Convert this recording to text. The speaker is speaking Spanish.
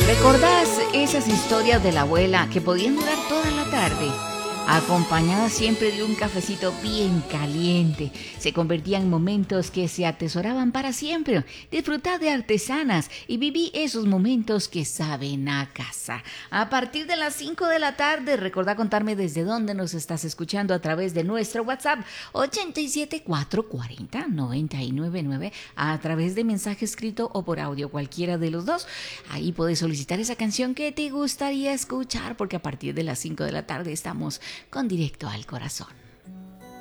¿Recordás esas historias de la abuela que podían durar toda la tarde? Acompañadas siempre de un cafecito bien caliente, se convertían en momentos que se atesoraban para siempre. Disfrutad de artesanas y viví esos momentos que saben a casa. A partir de las 5 de la tarde, recordá contarme desde dónde nos estás escuchando a través de nuestro WhatsApp 87440-999, a través de mensaje escrito o por audio, cualquiera de los dos. Ahí puedes solicitar esa canción que te gustaría escuchar, porque a partir de las 5 de la tarde estamos con Directo al Corazón.